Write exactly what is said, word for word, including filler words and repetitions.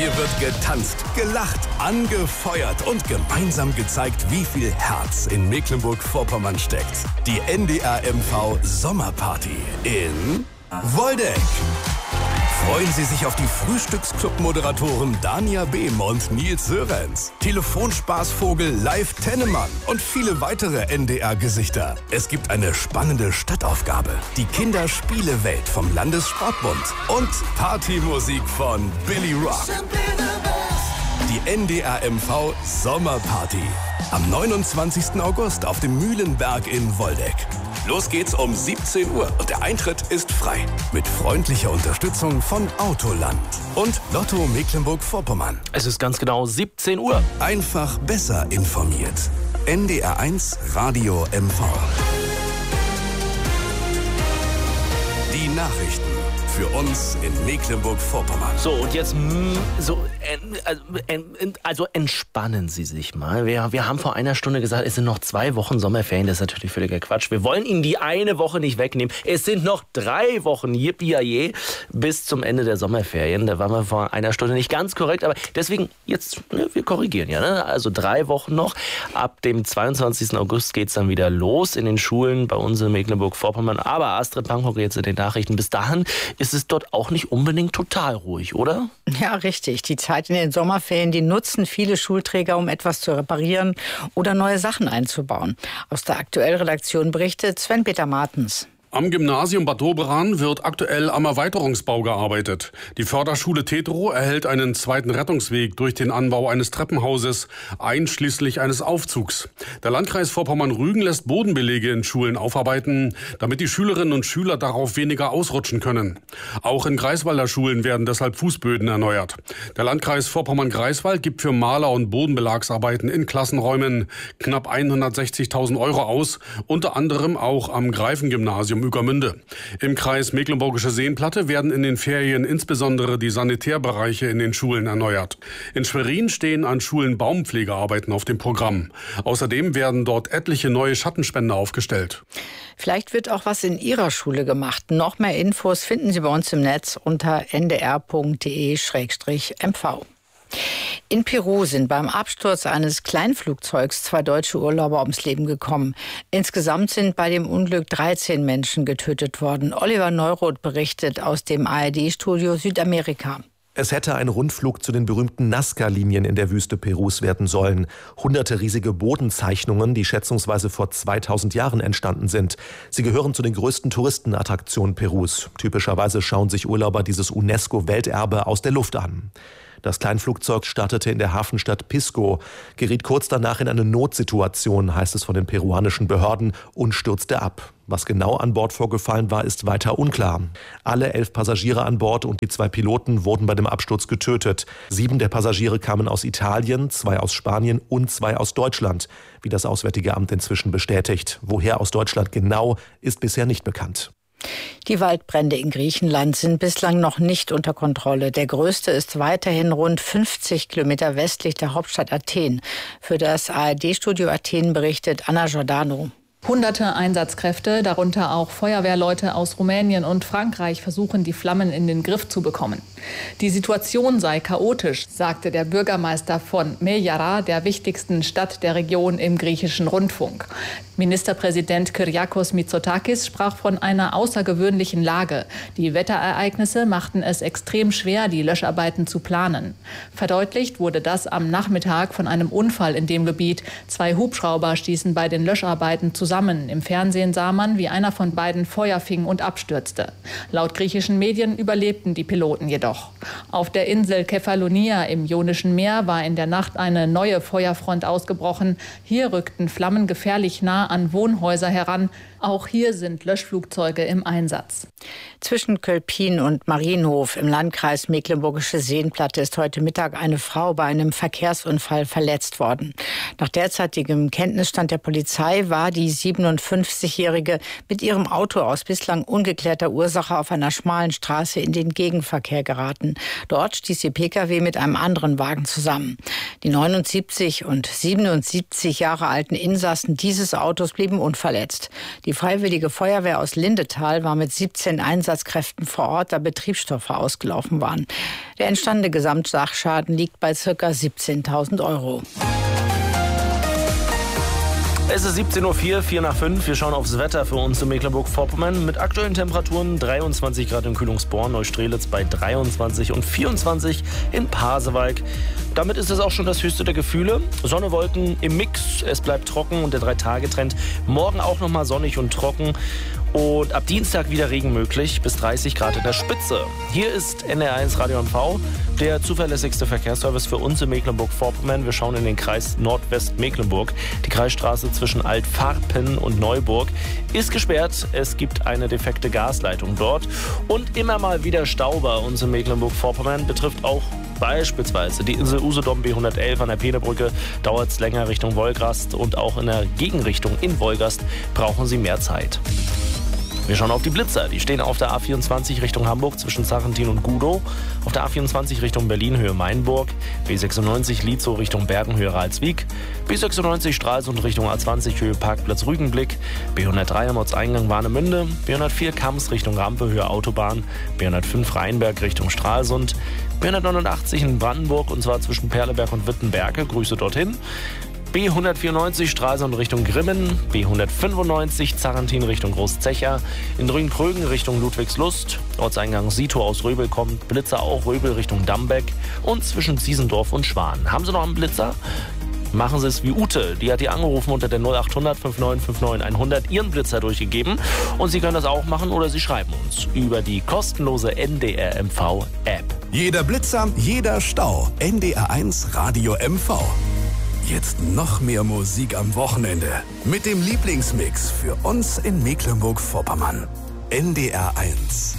Hier wird getanzt, gelacht, angefeuert und gemeinsam gezeigt, wie viel Herz in Mecklenburg-Vorpommern steckt. Die N D R M V Sommerparty in Woldeck. Freuen Sie sich auf die Frühstücksclub-Moderatoren Dania Behm und Nils Sörenz, Telefonspaßvogel Live Tennemann und viele weitere N D R-Gesichter. Es gibt eine spannende Stadtaufgabe, die Kinderspielewelt vom Landessportbund und Partymusik von Billy Rock. Die N D R M V Sommerparty am neunundzwanzigsten August auf dem Mühlenberg in Woldeck. Los geht's um siebzehn Uhr und der Eintritt ist frei. Mit freundlicher Unterstützung von Autoland und Lotto Mecklenburg-Vorpommern. Es ist ganz genau siebzehn Uhr. Einfach besser informiert. N D R eins Radio M V. Die Nachrichten für uns in Mecklenburg-Vorpommern. So, und jetzt mm, so, äh, äh, also entspannen Sie sich mal. Wir, wir haben vor einer Stunde gesagt, es sind noch zwei Wochen Sommerferien. Das ist natürlich völliger Quatsch. Wir wollen Ihnen die eine Woche nicht wegnehmen. Es sind noch drei Wochen, yippie bis zum Ende der Sommerferien. Da waren wir vor einer Stunde nicht ganz korrekt, aber deswegen jetzt, ne, wir korrigieren ja. Ne? Also drei Wochen noch. Ab dem zweiundzwanzigsten August geht es dann wieder los in den Schulen bei uns in Mecklenburg-Vorpommern. Aber Astrid Pankow jetzt in den Nachrichten. Bis dahin ist es dort auch nicht unbedingt total ruhig, oder? Ja, richtig. Die Zeit in den Sommerferien, die nutzen viele Schulträger, um etwas zu reparieren oder neue Sachen einzubauen. Aus der Aktuell-Redaktion berichtet Sven-Peter Martens. Am Gymnasium Bad Doberan wird aktuell am Erweiterungsbau gearbeitet. Die Förderschule Tetro erhält einen zweiten Rettungsweg durch den Anbau eines Treppenhauses, einschließlich eines Aufzugs. Der Landkreis Vorpommern-Rügen lässt Bodenbelege in Schulen aufarbeiten, damit die Schülerinnen und Schüler darauf weniger ausrutschen können. Auch in Greifswalder Schulen werden deshalb Fußböden erneuert. Der Landkreis Vorpommern-Greifswald gibt für Maler- und Bodenbelagsarbeiten in Klassenräumen knapp hundertsechzigtausend Euro aus, unter anderem auch am Greifengymnasium Ueckermünde. Im Kreis Mecklenburgische Seenplatte werden in den Ferien insbesondere die Sanitärbereiche in den Schulen erneuert. In Schwerin stehen an Schulen Baumpflegearbeiten auf dem Programm. Außerdem werden dort etliche neue Schattenspender aufgestellt. Vielleicht wird auch was in Ihrer Schule gemacht. Noch mehr Infos finden Sie bei uns im Netz unter n d r punkt d e slash m v. In Peru sind beim Absturz eines Kleinflugzeugs zwei deutsche Urlauber ums Leben gekommen. Insgesamt sind bei dem Unglück dreizehn Menschen getötet worden. Oliver Neuroth berichtet aus dem A R D-Studio Südamerika. Es hätte ein Rundflug zu den berühmten Nazca-Linien in der Wüste Perus werden sollen. Hunderte riesige Bodenzeichnungen, die schätzungsweise vor zweitausend Jahren entstanden sind. Sie gehören zu den größten Touristenattraktionen Perus. Typischerweise schauen sich Urlauber dieses UNESCO-Welterbe aus der Luft an. Das Kleinflugzeug startete in der Hafenstadt Pisco, geriet kurz danach in eine Notsituation, heißt es von den peruanischen Behörden, und stürzte ab. Was genau an Bord vorgefallen war, ist weiter unklar. Alle elf Passagiere an Bord und die zwei Piloten wurden bei dem Absturz getötet. Sieben der Passagiere kamen aus Italien, zwei aus Spanien und zwei aus Deutschland, wie das Auswärtige Amt inzwischen bestätigt. Woher aus Deutschland genau, ist bisher nicht bekannt. Die Waldbrände in Griechenland sind bislang noch nicht unter Kontrolle. Der größte ist weiterhin rund fünfzig Kilometer westlich der Hauptstadt Athen. Für das A R D-Studio Athen berichtet Anna Giordano. Hunderte Einsatzkräfte, darunter auch Feuerwehrleute aus Rumänien und Frankreich, versuchen, die Flammen in den Griff zu bekommen. Die Situation sei chaotisch, sagte der Bürgermeister von Meyara, der wichtigsten Stadt der Region, im griechischen Rundfunk. Ministerpräsident Kyriakos Mitsotakis sprach von einer außergewöhnlichen Lage. Die Wetterereignisse machten es extrem schwer, die Löscharbeiten zu planen. Verdeutlicht wurde das am Nachmittag von einem Unfall in dem Gebiet. Zwei Hubschrauber stießen bei den Löscharbeiten zusammen. Im Fernsehen sah man, wie einer von beiden Feuer fing und abstürzte. Laut griechischen Medien überlebten die Piloten jedoch. Auf der Insel Kefalonia im Ionischen Meer war in der Nacht eine neue Feuerfront ausgebrochen. Hier rückten Flammen gefährlich nah an Wohnhäuser heran. Auch hier sind Löschflugzeuge im Einsatz. Zwischen Kölpin und Marienhof im Landkreis Mecklenburgische Seenplatte ist heute Mittag eine Frau bei einem Verkehrsunfall verletzt worden. Nach derzeitigem Kenntnisstand der Polizei war die siebenundfünfzigjährige mit ihrem Auto aus bislang ungeklärter Ursache auf einer schmalen Straße in den Gegenverkehr geraten. Dort stieß ihr Pkw mit einem anderen Wagen zusammen. Die neunundsiebzig und siebenundsiebzig Jahre alten Insassen dieses Autos blieben unverletzt. Die Freiwillige Feuerwehr aus Lindetal war mit siebzehn Einsatzkräften vor Ort, da Betriebsstoffe ausgelaufen waren. Der entstandene Gesamtsachschaden liegt bei ca. siebzehntausend Euro. Es ist siebzehn Uhr vier, vier nach fünf. Wir schauen aufs Wetter für uns in Mecklenburg-Vorpommern. Mit aktuellen Temperaturen dreiundzwanzig Grad in Kühlungsborn, Neustrelitz bei dreiundzwanzig und vierundzwanzig in Pasewalk. Damit ist es auch schon das höchste der Gefühle. Sonne, Wolken im Mix, es bleibt trocken und der drei-Tage-Trend. Morgen auch nochmal sonnig und trocken. Und ab Dienstag wieder Regen möglich, bis dreißig Grad in der Spitze. Hier ist N D R eins Radio M V, der zuverlässigste Verkehrsservice für uns in Mecklenburg-Vorpommern. Wir schauen in den Kreis Nordwest-Mecklenburg. Die Kreisstraße zwischen Altfarpen und Neuburg ist gesperrt. Es gibt eine defekte Gasleitung dort. Und immer mal wieder Stau bei uns in Mecklenburg-Vorpommern betrifft auch beispielsweise die Insel Usedom B hundertelf an der Penebrücke. Dauert es länger Richtung Wolgast und auch in der Gegenrichtung in Wolgast brauchen Sie mehr Zeit. Wir schauen auf die Blitzer. Die stehen auf der A vierundzwanzig Richtung Hamburg zwischen Sarrentin und Gudow. Auf der A vierundzwanzig Richtung Berlin Höhe Mainburg. B sechsundneunzig Lietzow Richtung Bergen Höhe Ralswiek. B sechsundneunzig Stralsund Richtung A zwanzig Höhe Parkplatz Rügenblick. B hundertdrei am Ortseingang Warnemünde. B hundertvier Kams Richtung Rampe Höhe Autobahn. B hundertfünf Rheinberg Richtung Stralsund. B hundertneunundachtzig in Brandenburg und zwar zwischen Perleberg und Wittenberge. Grüße dorthin. B hundertvierundneunzig Stralsund Richtung Grimmen, B hundertfünfundneunzig Zarrentin Richtung Großzecher, in Rügenkrögen Richtung Ludwigslust, Ortseingang Sito aus Röbel kommt, Blitzer auch Röbel Richtung Dambeck und zwischen Ziesendorf und Schwan. Haben Sie noch einen Blitzer? Machen Sie es wie Ute, die hat die angerufen unter der null achthundert neunundfünfzig neunundfünfzig hundert ihren Blitzer durchgegeben und Sie können das auch machen oder Sie schreiben uns über die kostenlose N D R M V App. Jeder Blitzer, jeder Stau. N D R eins Radio M V. Jetzt noch mehr Musik am Wochenende. Mit dem Lieblingsmix für uns in Mecklenburg-Vorpommern. N D R eins.